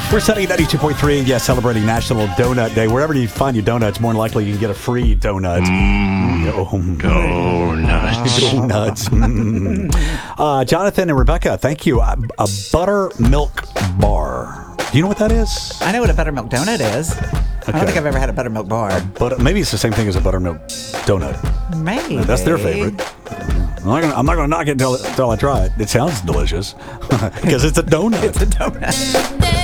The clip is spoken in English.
We're Sunny 92.3, yes, celebrating National Donut Day. Wherever you find your donuts, more than likely you can get a free donut. Donuts. Jonathan and Rebecca, thank you. A buttermilk bar. Do you know what that is? I know what a buttermilk donut is. I don't think I've ever had a buttermilk bar. But maybe it's the same thing as a buttermilk donut. Maybe. That's their favorite. I'm not going to knock it until I try it. It sounds delicious because it's a donut. It's a donut.